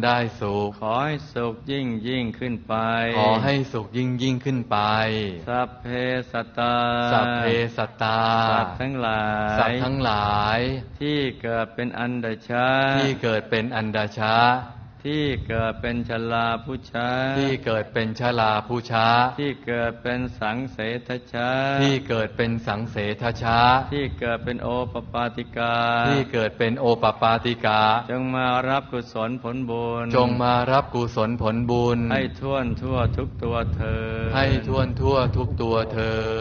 ได้สุขขอให้สุขยิ่งยิ่งขึ้นไปขอให้สุขยิ่งยิ่งขึ้นไปสัพเพสัตตาสัพเพสัตตาสัตว์ทั้งหลายสัตว์ทั้งหลายที่เกิดเป็นอันดชะที่เกิดเป็นอันดชะที่เกิดเป็นชลาพุชะที่เกิดเป็นชลาพุชะที่เกิดเป็นสังเสทชะที่เกิดเป็นสังเสทชะที่เกิดเป็นโอปปาติกาที่เกิดเป็นโอปปาติกาจงมารับกุศลผลบุญจงมารับกุศลผลบุญให้ท่วนทั่วทุกตัวเธอให้ท่วนทั่วทุกตัวเธอ